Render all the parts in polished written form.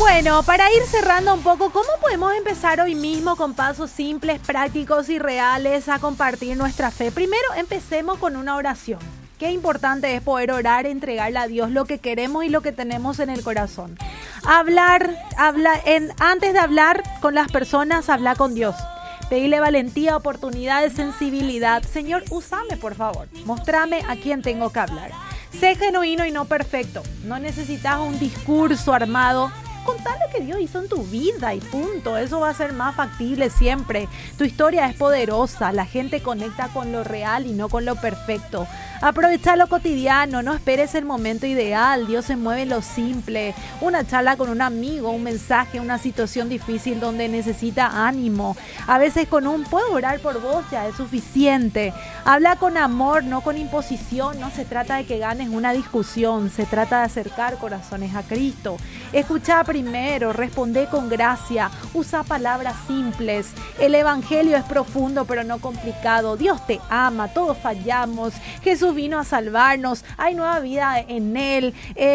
Bueno, para ir cerrando un poco, ¿cómo podemos empezar hoy mismo con pasos simples, prácticos y reales a compartir nuestra fe? Primero, empecemos con una oración. Qué importante es poder orar, entregarle a Dios lo que queremos y lo que tenemos en el corazón. Antes de hablar con las personas, habla con Dios. Pedirle valentía, oportunidades, sensibilidad. Señor, úsame, por favor. Mostrame a quién tengo que hablar. Sé genuino y no perfecto. No necesitas un discurso armado. Contá lo que Dios hizo en tu vida y punto. Eso va a ser más factible siempre. Tu historia es poderosa. La gente conecta con lo real y no con lo perfecto. Aprovecha lo cotidiano. No esperes el momento ideal. Dios se mueve en lo simple. Una charla con un amigo, un mensaje, una situación difícil donde necesita ánimo. A veces con un puedo orar por vos ya es suficiente. Habla con amor, no con imposición. No se trata de que ganes una discusión. Se trata de acercar corazones a Cristo. Escucha primero, responde con gracia, usa palabras simples. El evangelio es profundo pero no complicado. Dios te ama, todos fallamos. Jesús vino a salvarnos, hay nueva vida en Él.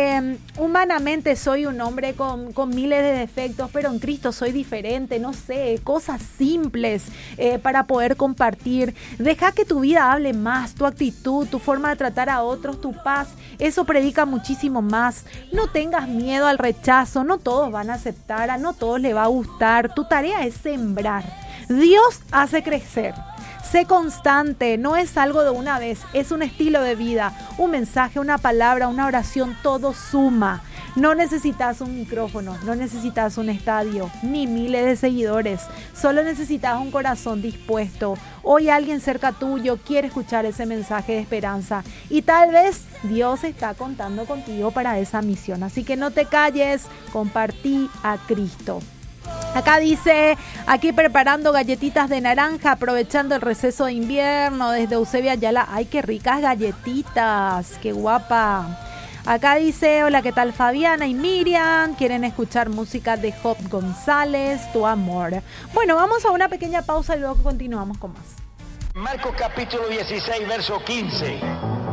Humanamente soy un hombre con miles de defectos, pero en Cristo soy diferente. No sé, cosas simples para poder compartir. Deja que tu vida hable más, tu actitud, tu forma de tratar a otros, tu paz. Eso predica muchísimo más. No tengas miedo al rechazo, no todos van a aceptar, a no todos les va a gustar. Tu tarea es sembrar. Dios hace crecer. Sé constante, no es algo de una vez, es un estilo de vida, un mensaje, una palabra, una oración, todo suma. No necesitas un micrófono, no necesitas un estadio, ni miles de seguidores. Solo necesitas un corazón dispuesto. Hoy alguien cerca tuyo quiere escuchar ese mensaje de esperanza y tal vez Dios está contando contigo para esa misión. Así que no te calles, compartí a Cristo. Acá dice, aquí preparando galletitas de naranja, aprovechando el receso de invierno desde Eusebia Ayala. ¡Ay, qué ricas galletitas! ¡Qué guapa! Acá dice, hola, ¿qué tal Fabiana y Miriam? Quieren escuchar música de Job González, Tu Amor. Bueno, vamos a una pequeña pausa y luego continuamos con más. Marcos capítulo 16, verso 15. Ir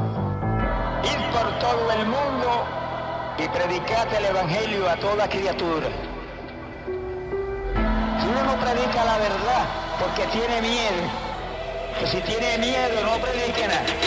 por todo el mundo y predicad el evangelio a toda criatura. Si uno no predica la verdad porque tiene miedo, pues si tiene miedo no predique nada.